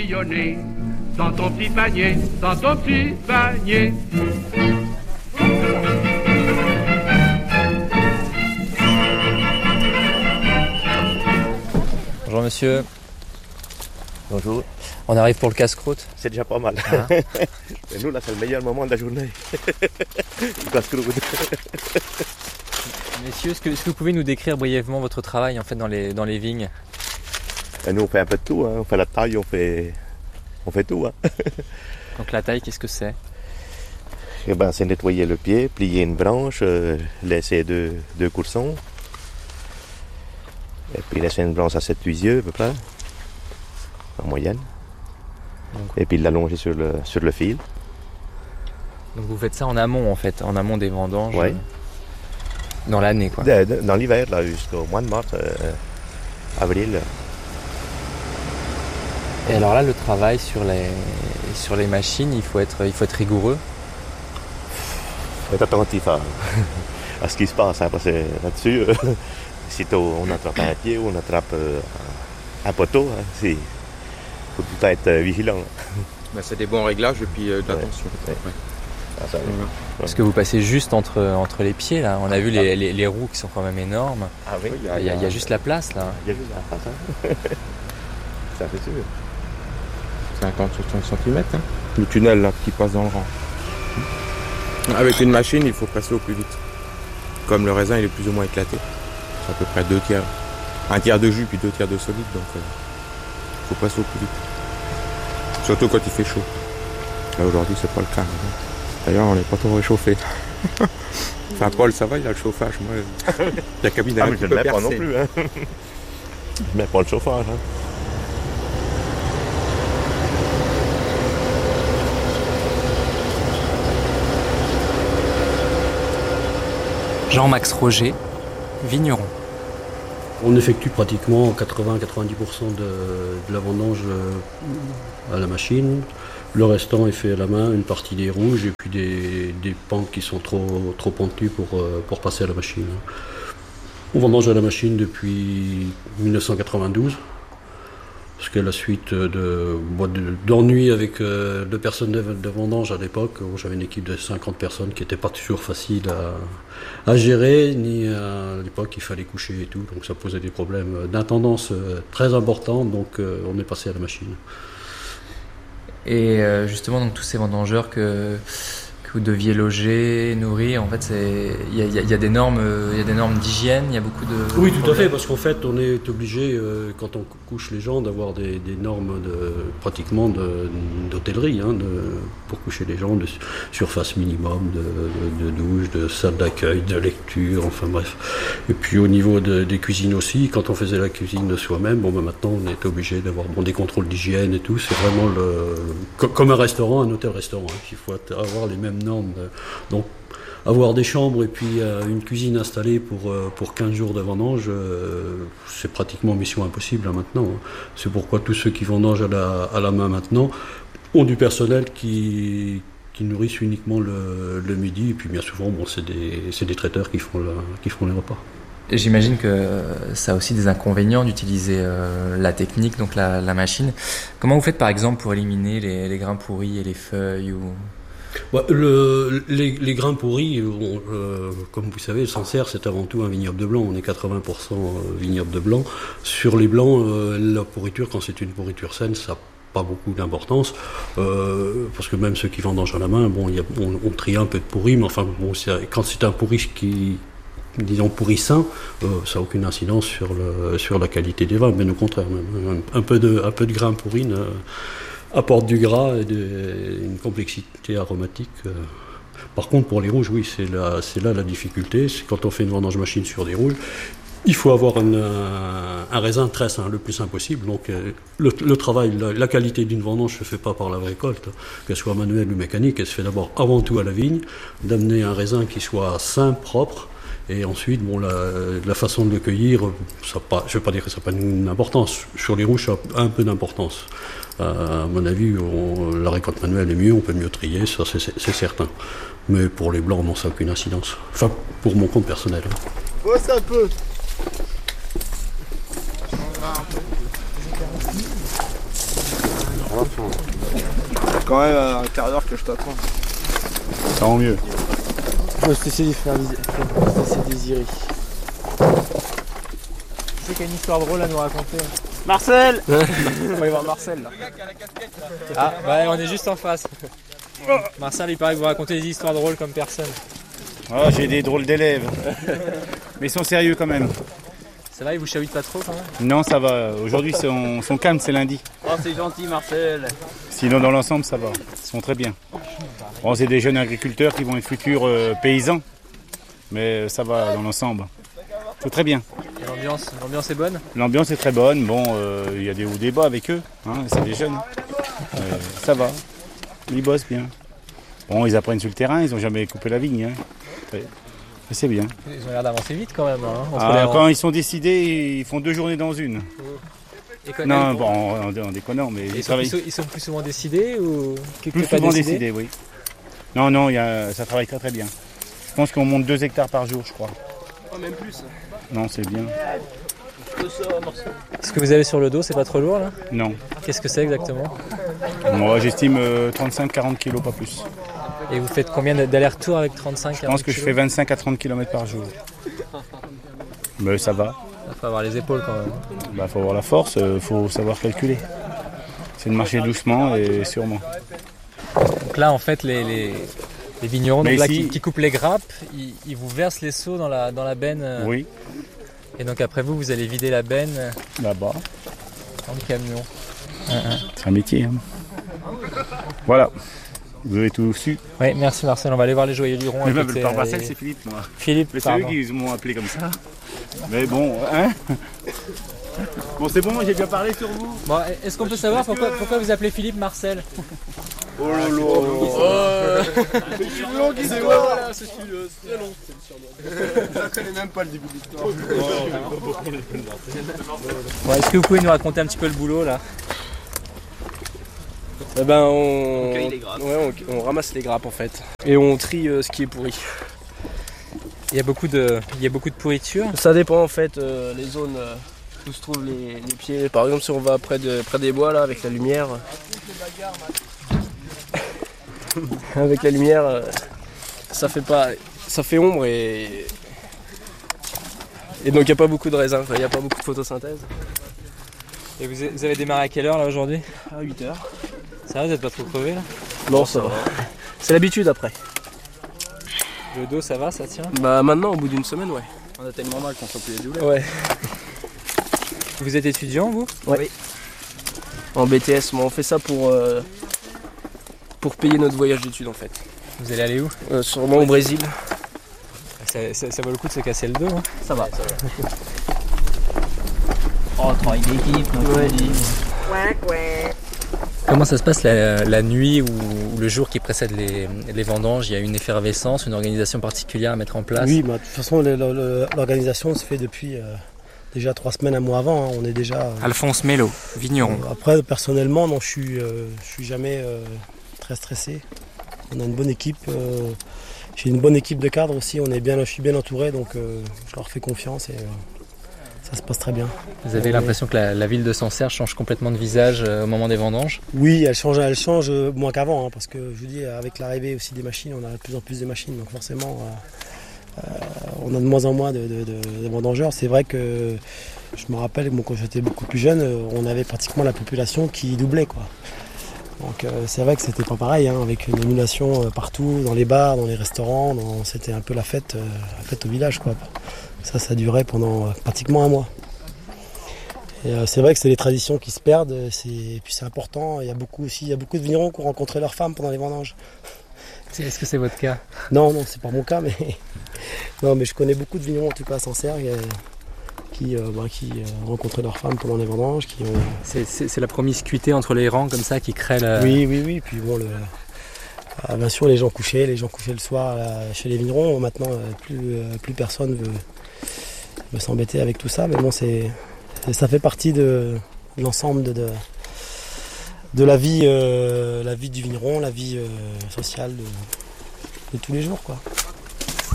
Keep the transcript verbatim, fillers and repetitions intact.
Dans ton petit panier, dans ton petit panier. Bonjour monsieur. Bonjour. On arrive pour le casse-croûte. C'est déjà pas mal. Ah. Et nous là c'est le meilleur moment de la journée. Le casse-croûte. Messieurs, est-ce que, est-ce que vous pouvez nous décrire brièvement votre travail en fait dans les, dans les vignes? Et nous on fait un peu de tout, hein. On fait la taille, on fait, on fait tout. Hein. Donc la taille, qu'est-ce que c'est? Et ben, c'est nettoyer le pied, plier une branche, euh, laisser deux, deux coursons. Et puis laisser une branche à sept huit yeux à peu près, en moyenne. Donc, et puis l'allonger sur le, sur le fil. Donc vous faites ça en amont en fait, en amont des vendanges. Oui. Euh, dans l'année quoi. De, de, dans l'hiver, là, jusqu'au mois de mars, euh, avril. Et alors là, le travail sur les, sur les machines, il faut être, il faut être rigoureux. Il faut être attentif à, à ce qui se passe, hein, parce que là-dessus, euh, sitôt on attrape un pied ou on attrape euh, un poteau, hein, il faut tout le temps être euh, vigilant. Bah, c'est des bons réglages et puis euh, de l'attention. Ouais. Ouais. Ah, ça, ouais. Parce que vous passez juste entre, entre les pieds là. On a vu les, les, les roues qui sont quand même énormes. Ah oui, il y a, il y a, il y a juste la place là. Il y a juste la place, hein. Ça fait sûr. cinquante à soixante centimètres, hein. Le tunnel là qui passe dans le rang. Avec une machine, il faut passer au plus vite. Comme le raisin il est plus ou moins éclaté. C'est à peu près deux tiers. Un tiers de jus puis deux tiers de solide, donc il euh, faut passer au plus vite. Surtout quand il fait chaud. Là aujourd'hui c'est pas le cas. Hein. D'ailleurs on n'est pas trop réchauffé. Enfin Paul ça va, il a le chauffage. Moi, la cabine est ah, un mais petit je peu ne le mets pas percée. non plus. Hein. Je ne mets pas le chauffage. Hein. Jean-Max Roger, vigneron. On effectue pratiquement quatre-vingts à quatre-vingt-dix pour cent de, de la vendange à la machine. Le restant est fait à la main, une partie des rouges et puis des, des pentes qui sont trop, trop pentues pour, pour passer à la machine. On vendange à la machine depuis dix-neuf cent quatre-vingt-douze. Parce que la suite de, d'ennuis avec deux personnes de, de vendange à l'époque, où j'avais une équipe de cinquante personnes qui n'était pas toujours facile à, à gérer, ni à, à l'époque il fallait coucher et tout, donc ça posait des problèmes d'intendance très importants, donc on est passé à la machine. Et justement, donc tous ces vendangeurs que, que vous deviez loger, nourrir, en fait, c'est il y a, y a, y a des normes, il y a des normes d'hygiène, il y a beaucoup de. Oui, tout à fait, parce qu'en fait, on est obligé, euh, quand on couche les gens, d'avoir des, des normes de, pratiquement de, d'hôtellerie, hein, de, pour coucher les gens, de surface minimum, de, de, de douche, de salle d'accueil, de lecture, enfin bref. Et puis au niveau de, des cuisines aussi, quand on faisait la cuisine de soi-même, bon, ben, maintenant on est obligé d'avoir bon, des contrôles d'hygiène et tout. C'est vraiment le, comme un restaurant, un hôtel-restaurant. Hein, il faut avoir les mêmes normes. De, donc, avoir des chambres et puis euh, une cuisine installée pour, euh, pour quinze jours de vendange, euh, c'est pratiquement mission impossible hein, maintenant. Hein. C'est pourquoi tous ceux qui vendangent à la, à la main maintenant ont du personnel qui, qui nourrissent uniquement le, le midi. Et puis bien souvent, bon, c'est des, c'est des traiteurs qui font, le, qui font les repas. Et j'imagine que ça a aussi des inconvénients d'utiliser euh, la technique, donc la, la machine. Comment vous faites par exemple pour éliminer les, les grains pourris et les feuilles ou... Bah, le, les, les grains pourris, on, euh, comme vous savez, le Sancerre c'est avant tout un vignoble de blanc, on est quatre-vingts pour cent vignoble de blanc. Sur les blancs, euh, la pourriture, quand c'est une pourriture saine, ça n'a pas beaucoup d'importance, euh, parce que même ceux qui vendangent à la main, bon, y a, on, on trie un peu de pourri, mais enfin, bon, c'est, quand c'est un pourri qui, disons pourri sain, euh, ça n'a aucune incidence sur, le, sur la qualité des vins, mais au contraire, même, un, un, peu de, un peu de grains pourris ne, apporte du gras et de, une complexité aromatique. Par contre, pour les rouges, oui, c'est là, c'est là la difficulté. C'est quand on fait une vendange machine sur des rouges, il faut avoir un, un, un raisin très sain, le plus sain possible. Donc, le, le travail, la, la qualité d'une vendange ne se fait pas par la récolte, qu'elle soit manuelle ou mécanique. Elle se fait d'abord avant tout à la vigne, d'amener un raisin qui soit sain, propre. Et ensuite, bon, la, la façon de le cueillir, ça pas, je ne vais pas dire que ça n'a pas une importance. Sur les rouges, ça a un peu d'importance. Euh, à mon avis, on, la récolte manuelle est mieux, on peut mieux trier, ça c'est, c'est, c'est certain. Mais pour les blancs, non, ça n'a aucune incidence. Enfin, pour mon compte personnel. Ouais, c'est un peu. C'est quand même à l'intérieur que je t'attends. Tant mieux. Je vais essayer de faire désirer. Tu sais qu'il y a une histoire drôle à nous raconter. Marcel. On va y voir Marcel là. Ah, ouais, on est juste en face. Marcel, il paraît que vous racontez des histoires drôles comme personne. Oh, j'ai des drôles d'élèves. Mais ils sont sérieux quand même. Ça va, ils vous chahutent pas trop quand même? Non, ça va. Aujourd'hui, ils sont, sont calmes, c'est lundi. Oh, c'est gentil Marcel. Sinon, dans l'ensemble, ça va. Ils sont très bien. Bon, c'est des jeunes agriculteurs qui vont être futurs euh, paysans. Mais ça va dans l'ensemble. C'est très bien. L'ambiance, l'ambiance est bonne? L'ambiance est très bonne. Bon, euh, il y a des hauts débats avec eux. Hein, c'est des jeunes. Euh, ça va. Ils bossent bien. Bon, ils apprennent sur le terrain. Ils n'ont jamais coupé la vigne. Hein. Ouais. C'est bien. Ils ont l'air d'avancer vite quand même. Hein, entre Ah, les quand ils sont décidés, ils font deux journées dans une. Et quand- Non, et- bon, en, en déconnant, mais Ils ils sont, travaillent plus, ils sont plus souvent décidés ou que- que plus pas souvent décidés décidés, oui. Non, non, il y a, ça travaille très très bien. Je pense qu'on monte deux hectares par jour, je crois. Oh, même plus. Non, c'est bien. Ce que vous avez sur le dos, c'est pas trop lourd là? Non. Qu'est-ce que c'est exactement? Moi, j'estime euh, trente-cinq à quarante kilos, pas plus. Et vous faites combien d'allers-retours avec trente-cinq? Je pense que je fais vingt-cinq à trente kilomètres par jour. Mais ça va. Il faut avoir les épaules quand même. Bah, faut avoir la force, il faut savoir calculer. C'est de marcher doucement et sûrement. Donc là, en fait, les, les, les vignerons donc Mais là, ici- qui, qui coupent les grappes, ils, ils vous versent les seaux dans la, dans la benne. euh, Oui, Et donc après vous, vous allez vider la benne euh, là-bas. dans le camion. C'est un métier. Hein. Voilà. Vous avez tout su. Oui, merci Marcel. On va aller voir les joyeux lurons. Mais à même côté, le père euh, Marcel, et- c'est Philippe, moi. Philippe, Mais c'est eux pardon. qui m'ont appelé comme ça. Mais bon, hein. Bon, c'est bon, j'ai bien parlé sur vous. Bon, est-ce qu'on peut savoir pourquoi, pourquoi vous appelez Philippe Marcel? Oh là là. C'est long qui c'est voilà, c'est celui-là, c'est très long. Je connais même pas le début de l'histoire. Bon, est-ce que vous pouvez nous raconter un petit peu le boulot là? Eh ben on, On cueille les grappes. Ouais, on, on ramasse les grappes en fait. Et on trie euh, ce qui est pourri. Il y a beaucoup de, il y a beaucoup de pourriture. Ça dépend en fait euh, les zones euh, où se trouvent les, les pieds. Par exemple si on va près, de, près des bois là avec la lumière. avec la lumière euh, ça fait pas. Ça fait ombre et. Et donc il n'y a pas beaucoup de raisins, il n'y a pas beaucoup de photosynthèse. Et vous, vous avez démarré à quelle heure là aujourd'hui? À huit heures. Ça va, vous n'êtes pas trop crevé là? Non ça va. C'est l'habitude après. Le dos ça va, ça tient? Bah maintenant au bout d'une semaine ouais. On a tellement mal qu'on sent plus les douleurs. Ouais. Vous êtes étudiant vous? Ouais. En B T S, mais on fait ça pour, euh, pour payer notre voyage d'études en fait. Vous allez aller où? Euh, sûrement au Brésil. Ça, ça- ça vaut le coup de se casser le dos. Hein. Ça va. Oh, travail d'équipe, comme Ouais. on dit. Comment ça se passe la, la nuit ou, ou le jour qui précède les, les vendanges? Il y a une effervescence, une organisation particulière à mettre en place? Oui, bah, de toute façon, le- le- le- l'organisation se fait depuis euh, déjà trois semaines, un mois avant. Hein. On est déjà. euh, Alphonse Mello, vigneron. euh, après, personnellement, non, je suis, euh, je suis jamais euh, très stressé. On a une bonne équipe. euh, J'ai une bonne équipe de cadres aussi. On est bien, je suis bien entouré, donc euh, je leur fais confiance et euh, ça se passe très bien. Vous avez l'impression que la, la ville de Sancerre change complètement de visage euh, au moment des vendanges? Oui, elle change, elle change euh, moins qu'avant, hein, parce que je vous dis, avec l'arrivée aussi des machines, on a de plus en plus de machines, donc forcément, euh, euh, on a de moins en moins de, de, de- de vendangeurs. C'est vrai que je me rappelle, bon, quand j'étais beaucoup plus jeune, euh, on avait pratiquement la population qui doublait, quoi. Donc euh, c'est vrai que c'était pas pareil, hein, avec une émulation euh, partout, dans les bars, dans les restaurants, dans- c'était un peu la fête, euh, la fête au village, quoi. Ça, ça durait pendant euh, pratiquement un mois. Et, euh, c'est vrai que c'est des traditions qui se perdent, euh, c'est, et puis c'est important. Il y a beaucoup aussi, il y a beaucoup de vignerons qui ont rencontré leurs femmes pendant les vendanges. Est-ce que c'est votre cas? Non, non, c'est pas mon cas, mais non, mais je connais beaucoup de vignerons en tout cas à Sancerre euh, qui, euh, bah, qui euh, ont rencontré leurs femmes pendant les vendanges, qui ont. C'est, c'est- c'est la promiscuité entre les rangs comme ça qui crée la... Oui, oui, oui. Puis bon, le... ah, bien sûr, les gens couchaient, les gens couchaient le soir là, chez les vignerons. Maintenant, euh, plus, euh, plus personne veut, veut s'embêter avec tout ça. Mais bon, c'est, ça fait partie de, de l'ensemble de, de, de la vie, euh, la vie du vigneron, la vie euh, sociale de, de tous les jours, quoi.